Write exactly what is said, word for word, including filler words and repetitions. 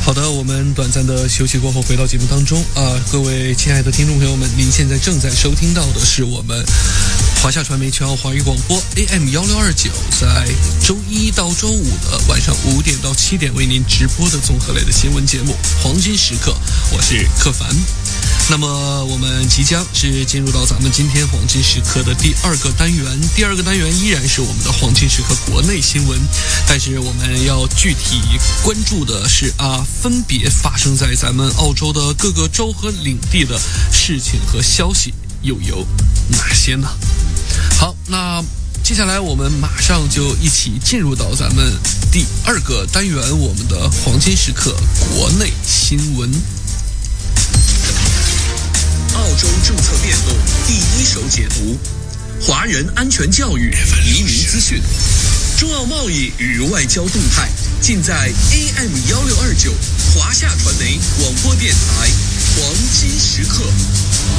好的，我们短暂的休息过后回到节目当中啊、呃，各位亲爱的听众朋友们，您现在正在收听到的是我们华夏传媒全澳华语广播 A M 幺六二九，在周一到周五的晚上五点到七点为您直播的综合类的新闻节目《黄金时刻》，我是柯凡。那么我们即将是进入到咱们今天黄金时刻的第二个单元，第二个单元依然是我们的黄金时刻国内新闻，但是我们要具体关注的是啊，分别发生在咱们澳洲的各个州和领地的事情和消息又有哪些呢？好，那接下来我们马上就一起进入到咱们第二个单元，我们的黄金时刻国内新闻。 澳洲政策变动第一手解读，华人安全教育、移民资讯，中澳贸易与外交动态，尽在 A M 幺六二九华夏传媒广播电台黄金时刻。